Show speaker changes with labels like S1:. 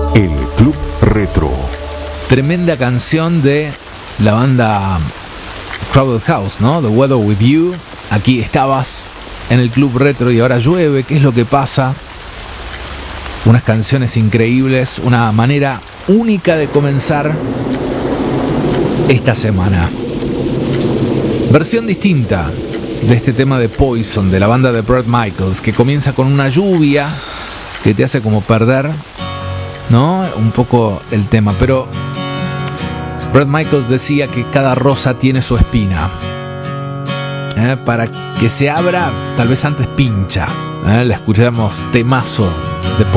S1: El Club Retro.
S2: Tremenda canción de la banda Crowded House, ¿no? The Weather With You. Aquí estabas en el Club Retro y ahora llueve. ¿Qué es lo que pasa? Unas canciones increíbles, una manera única de comenzar esta semana. Versión distinta de este tema de Poison, de la banda de Bret Michaels, que comienza con una lluvia que te hace como perder, ¿no? Un poco el tema, pero Bret Michaels decía que cada rosa tiene su espina. Para que se abra, tal vez antes pincha. La escuchamos, temazo de